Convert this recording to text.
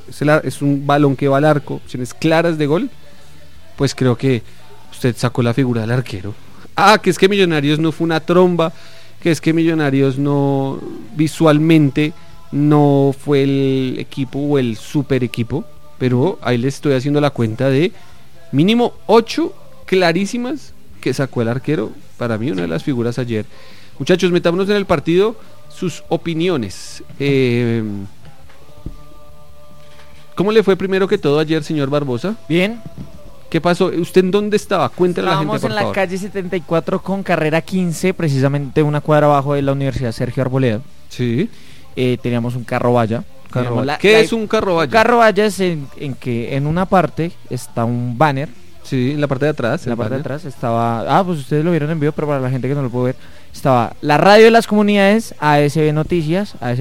es un balón que va al arco, opciones claras de gol, pues creo que usted sacó la figura del arquero. Que es que Millonarios no fue una tromba, que es que Millonarios no, visualmente, no fue el equipo o el super equipo, pero ahí les estoy haciendo la cuenta de mínimo 8 clarísimas que sacó el arquero. Para mí una de las figuras ayer. Muchachos, metámonos en el partido, sus opiniones. ¿Cómo le fue primero que todo ayer, señor Barbosa? Bien. ¿Qué pasó? ¿Usted en dónde estaba? Cuéntale a la gente, por favor. Estábamos en la calle 74 con carrera 15, precisamente una cuadra abajo de la Universidad Sergio Arboleda. Sí. Teníamos un carro valla. ¿Qué es un carro valla? Un carro valla es en que en una parte está un banner. Sí, en la parte de atrás. En la parte de atrás estaba... pues ustedes lo vieron en vivo, pero para la gente que no lo puede ver, estaba la radio de las comunidades, ASB Noticias,